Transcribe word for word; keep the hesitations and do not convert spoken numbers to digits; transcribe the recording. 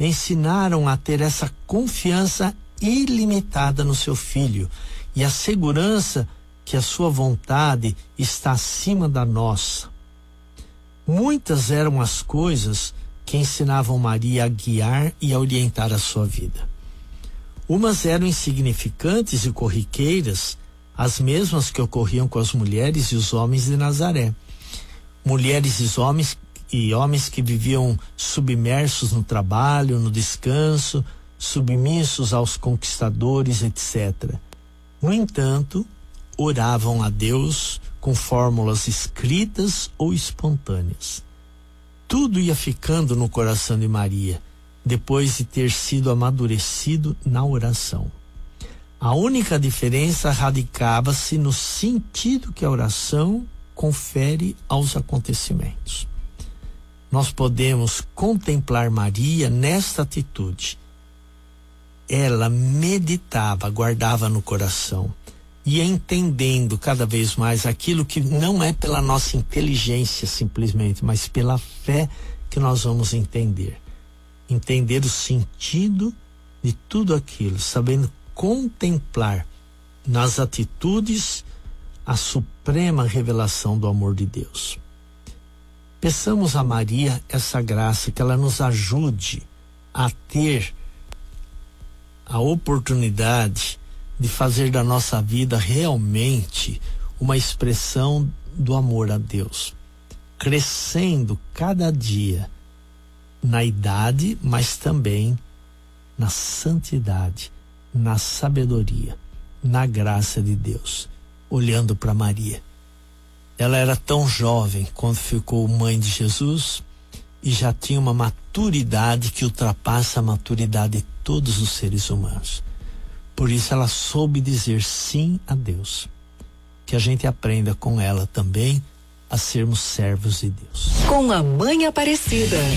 ensinaram a ter essa confiança ilimitada no seu filho e a segurança que a sua vontade está acima da nossa. Muitas eram as coisas que ensinavam Maria a guiar e a orientar a sua vida. Umas eram insignificantes e corriqueiras, as mesmas que ocorriam com as mulheres e os homens de Nazaré. Mulheres e homens, e homens que viviam submersos no trabalho, no descanso, submissos aos conquistadores, etcétera. No entanto, oravam a Deus com fórmulas escritas ou espontâneas. Tudo ia ficando no coração de Maria, depois de ter sido amadurecido na oração. A única diferença radicava-se no sentido que a oração confere aos acontecimentos. Nós podemos contemplar Maria nesta atitude. Ela meditava, guardava no coração, ia entendendo cada vez mais aquilo que não é pela nossa inteligência simplesmente, mas pela fé que nós vamos entender. Entender o sentido de tudo aquilo, sabendo contemplar nas atitudes a suprema revelação do amor de Deus. Peçamos a Maria essa graça, que ela nos ajude a ter a oportunidade de fazer da nossa vida realmente uma expressão do amor a Deus, crescendo cada dia na idade, mas também na santidade, na sabedoria, na graça de Deus. Olhando para Maria, ela era tão jovem quando ficou mãe de Jesus e já tinha uma maturidade que ultrapassa a maturidade de todos os seres humanos. Por isso ela soube dizer sim a Deus. Que a gente aprenda com ela também a sermos servos de Deus. Com a Mãe Aparecida.